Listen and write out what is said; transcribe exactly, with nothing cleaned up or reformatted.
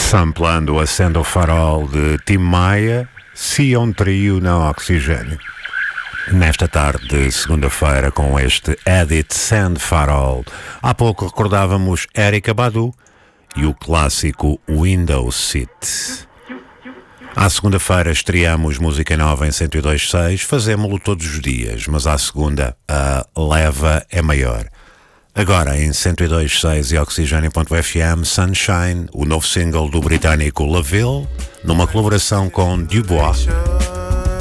Samplando Acenda o Farol de Tim Maia, Sion Trio na Oxigênio. Nesta tarde de segunda-feira com este Edit Sand Farol. Há pouco recordávamos Erykah Badu e o clássico Window Seat. À segunda-feira estreamos música nova em cento e dois ponto seis, fazemos-lo todos os dias, mas à segunda a leva é maior. Agora em cento e dois ponto seis e Oxigênio ponto F M, Sunshine, o novo single do britânico Laville, numa colaboração com Dubois.